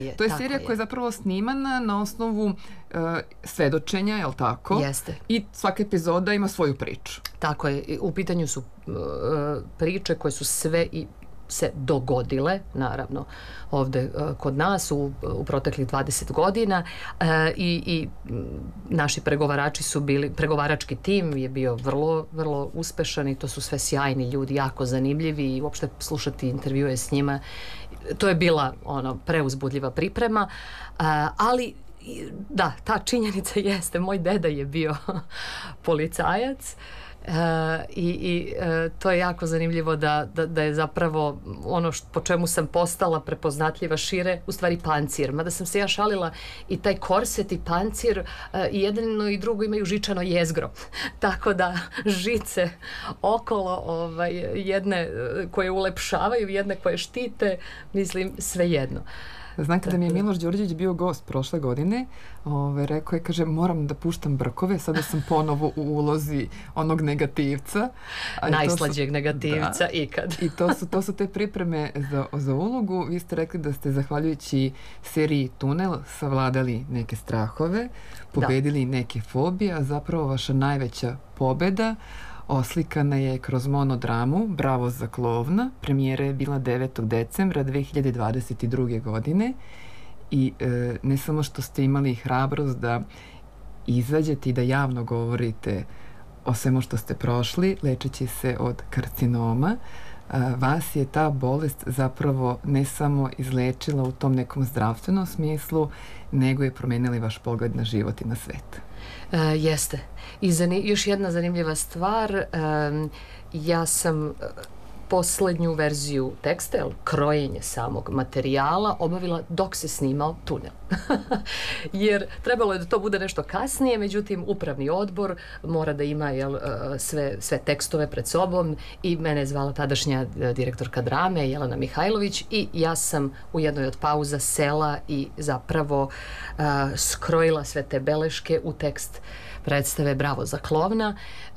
To je serija koja je zapravo snimana na osnovu svedočenja, je li tako? Jeste. I svaka epizoda ima svoju priču. Tako je. U pitanju su priče koje su sve i se dogodile, naravno, ovde kod nas u proteklih 20 godina i naši pregovarači su bili, pregovarački tim je bio vrlo, vrlo uspešan i to su sve sjajni ljudi, jako zanimljivi i uopšte slušati intervjue s njima. To je bila preuzbudljiva priprema, ali da, ta činjenica jeste, moj deda je bio policajac. I to je jako zanimljivo da je zapravo ono po čemu sam postala prepoznatljiva šire, u stvari pancir. Mada sam se ja šalila i taj korset i pancir i jedno i drugo imaju žičano jezgro. Tako da žice okolo jedne koje ulepšavaju, jedne koje štite, mislim svejedno. Znam kada mi je Miloš Đorđević bio gost prošle godine, rekao je, kaže, moram da puštam brkove, sada sam ponovo u ulozi onog negativca. Najslađeg negativca ikad. I to su te pripreme za ulogu. Vi ste rekli da ste, zahvaljujući seriji Tunel, savladali neke strahove, pobedili neke fobije, a zapravo vaša najveća pobeda oslikana je kroz monodramu Bravo za klovna. Premijera je bila 9. decembra 2022. godine i ne samo što ste imali hrabrost da izađete i da javno govorite o svemu što ste prošli, lečeći se od karcinoma, vas je ta bolest zapravo ne samo izlečila u tom nekom zdravstvenom smislu, nego je promenila i vaš pogled na život i na svet. Jeste. I još jedna zanimljiva stvar, ja sam poslednju verziju teksta, krojenje samog materijala, obavila dok se snimao Tunel. Jer trebalo je da to bude nešto kasnije, međutim upravni odbor mora da ima sve tekstove pred sobom i mene je zvala tadašnja direktorka drame Jelena Mihajlović i ja sam u jednoj od pauza sela i zapravo skrojila sve te beleške u tekst predstave Bravo za klovna.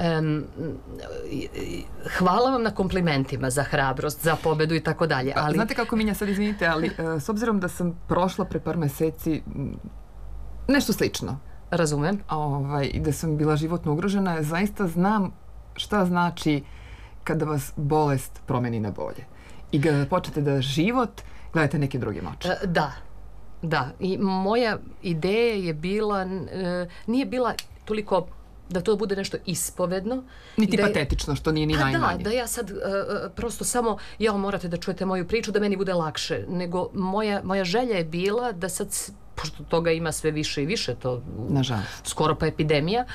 Hvala vam na komplimentima za hrabrost, za pobedu i tako dalje. Ali... Znate kako, Minja, sad izvinite, ali s obzirom da sam prošla pre par meseci nešto slično. Razumem. I da sam bila životno ugrožena, zaista znam šta znači kada vas bolest promeni na bolje. I kada počnete da život gledate nekim drugim očima. Da. I moja ideja je bila, nije bila toliko da to bude nešto ispovedno. Niti patetično, što nije ni najmanje. Da ja sad prosto samo, morate da čujete moju priču, da meni bude lakše. Nego moja želja je bila da sad, pošto toga ima sve više i više, to skoro pa epidemija,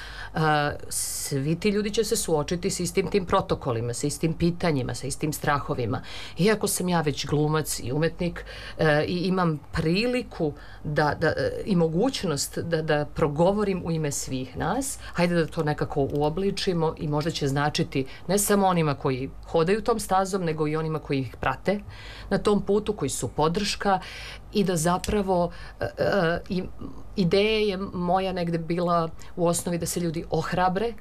svi ti ljudi će se suočiti sa istim tim protokolima, sa istim pitanjima, sa istim strahovima. Iako sam ja već glumac i umetnik i imam priliku i mogućnost da progovorim u ime svih nas, hajde da to nekako uobličimo i možda će značiti ne samo onima koji hodaju tom stazom, nego i onima koji ih prate na tom putu, koji su podrška i da zapravo ideja je moja negde bila u osnovi da se ljudi ohrabre,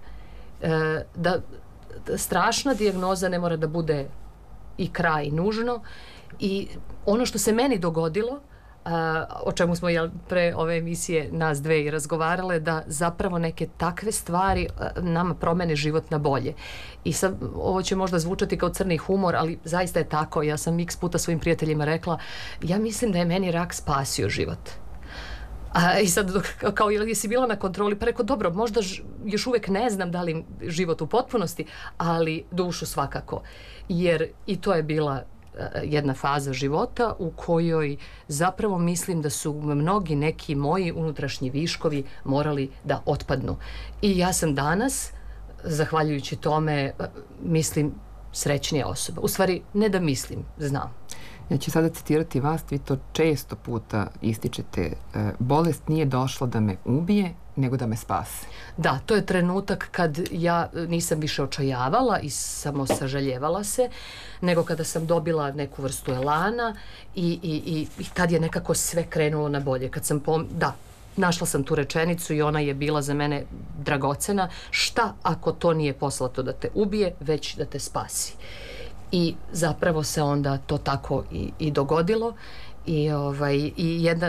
da strašna dijagnoza ne mora da bude i kraj nužno i ono što se meni dogodilo, o čemu smo pre ove emisije nas dve i razgovarale, da zapravo neke takve stvari nama promene život na bolje. I sad, ovo će možda zvučati kao crni humor, ali zaista je tako. Ja sam x puta svojim prijateljima rekla, ja mislim da je meni rak spasio život. I sad, kao jesi bila na kontroli, pa rekao, dobro, možda još uvek ne znam da li život u potpunosti, ali dušu svakako. Jer i to je bila jedna faza života u kojoj zapravo mislim da su mnogi neki moji unutrašnji viškovi morali da otpadnu. I ja sam danas, zahvaljujući tome, mislim, srećnija osoba. U stvari, ne da mislim, znam. Ja ću sada citirati vas, vi to često puta ističete. Bolest nije došla da me ubije, nego da me spase. Da, to je trenutak kad ja nisam više očajavala i samo sažaljevala se, nego kada sam dobila neku vrstu elana i tad je nekako sve krenulo na bolje. Kad sam našla sam tu rečenicu i ona je bila za mene dragocena. Šta ako to nije poslato da te ubije, već da te spasi? I zapravo se onda to tako i dogodilo i jedna